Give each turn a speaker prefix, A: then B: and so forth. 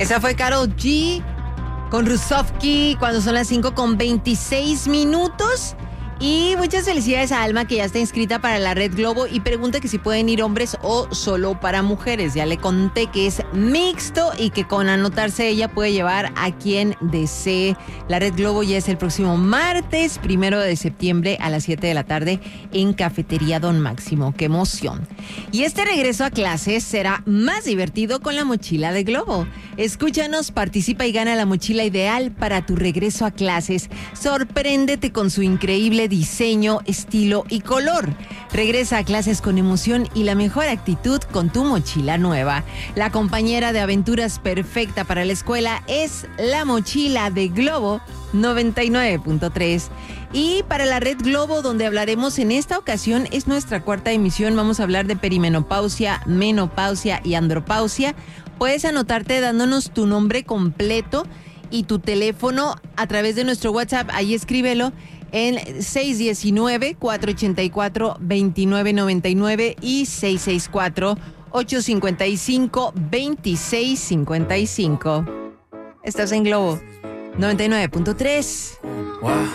A: Esa fue Karol G con Rusovsky cuando son las 5:26. Y muchas felicidades a Alma, que ya está inscrita para la Red Globo y pregunta que si pueden ir hombres o solo para mujeres. Ya le conté que es mixto y que con anotarse ella puede llevar a quien desee. La Red Globo ya es el próximo martes 1 de septiembre a las 7 de la tarde en Cafetería Don Máximo. ¡Qué emoción! Y este regreso a clases será más divertido con la mochila de Globo. Escúchanos, participa y gana la mochila ideal para tu regreso a clases. Sorpréndete con su increíble diseño, estilo y color. Regresa a clases con emoción y la mejor actitud con tu mochila nueva. La compañera de aventuras perfecta para la escuela es la mochila de Globo 99.3. Y para la Red Globo, donde hablaremos en esta ocasión, es nuestra cuarta emisión. Vamos a hablar de perimenopausia, menopausia y andropausia. Puedes anotarte dándonos tu nombre completo y tu teléfono a través de nuestro WhatsApp. Ahí escríbelo en 619-484-2999 y 664-855-2655. Estás en Globo 99.3.